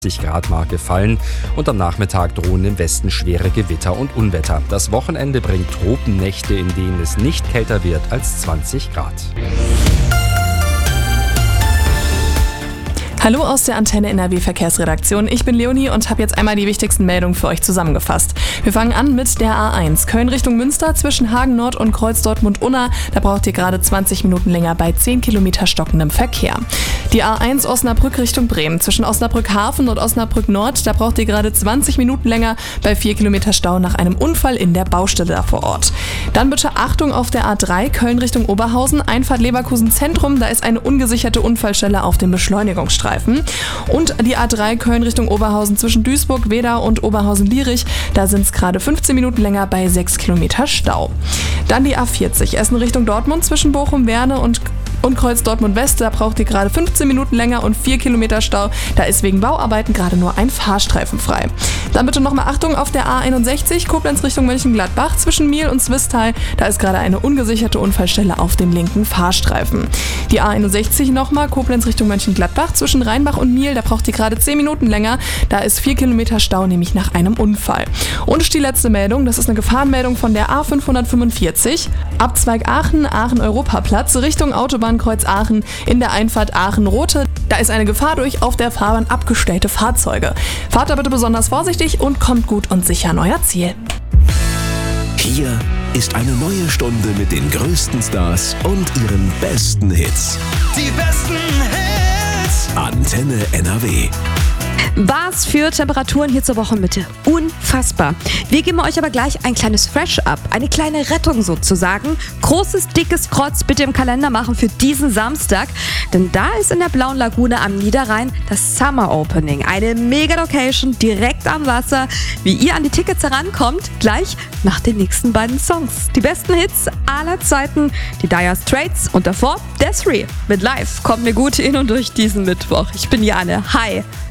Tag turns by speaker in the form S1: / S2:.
S1: Grad-Marke fallen und am Nachmittag drohen im Westen schwere Gewitter und Unwetter. Das Wochenende bringt Tropennächte, in denen es nicht kälter wird als 20 Grad.
S2: Hallo aus der Antenne NRW Verkehrsredaktion. Ich bin Leonie und habe jetzt einmal die wichtigsten Meldungen für euch zusammengefasst. Wir fangen an mit der A1. Köln Richtung Münster zwischen Hagen Nord und Kreuz Dortmund-Unna. Da braucht ihr gerade 20 Minuten länger bei 10 Kilometer stockendem Verkehr. Die A1 Osnabrück Richtung Bremen zwischen Osnabrück Hafen und Osnabrück Nord. Da braucht ihr gerade 20 Minuten länger bei 4 Kilometer Stau nach einem Unfall in der Baustelle da vor Ort. Dann bitte Achtung auf der A3 Köln Richtung Oberhausen. Einfahrt Leverkusen Zentrum. Da ist eine ungesicherte Unfallstelle auf dem Beschleunigungsstreifen. Und die A3 Köln Richtung Oberhausen zwischen Duisburg, Wedau und Oberhausen-Lierich. Da sind es gerade 15 Minuten länger bei 6 Kilometer Stau. Dann die A40 Essen Richtung Dortmund zwischen Bochum-Werne und Kreuz Dortmund-West. Da braucht ihr gerade 15 Minuten länger und 4 Kilometer Stau. Da ist wegen Bauarbeiten gerade nur ein Fahrstreifen frei. Dann bitte nochmal Achtung auf der A61 Koblenz Richtung Mönchengladbach zwischen Miel und Swisttal. Da ist gerade eine ungesicherte Unfallstelle auf dem linken Fahrstreifen. Die A61 nochmal Koblenz Richtung Mönchengladbach zwischen Rheinbach und Miel. Da braucht ihr gerade 10 Minuten länger. Da ist 4 Kilometer Stau, nämlich nach einem Unfall. Und die letzte Meldung, das ist eine Gefahrenmeldung von der A545. Abzweig Aachen, Aachen-Europaplatz Richtung Autobahnkreuz Aachen in der Einfahrt Aachen-Rote. Da ist eine Gefahr durch auf der Fahrbahn abgestellte Fahrzeuge. Fahrt da bitte besonders vorsichtig und kommt gut und sicher an euer Ziel.
S3: Hier ist eine neue Stunde mit den größten Stars und ihren besten Hits.
S4: Die besten Hits.
S3: Antenne NRW.
S5: Was für Temperaturen hier zur Wochenmitte. Unfassbar. Wir geben euch aber gleich ein kleines Fresh-Up, eine kleine Rettung sozusagen. Großes, dickes Kreuz bitte im Kalender machen für diesen Samstag, denn da ist in der Blauen Lagune am Niederrhein das Summer Opening. Eine Mega-Location direkt am Wasser. Wie ihr an die Tickets herankommt, gleich nach den nächsten beiden Songs. Die besten Hits aller Zeiten, die Dire Straits und davor Des'ree mit Live. Kommt mir gut in und durch diesen Mittwoch. Ich bin Jane. Hi.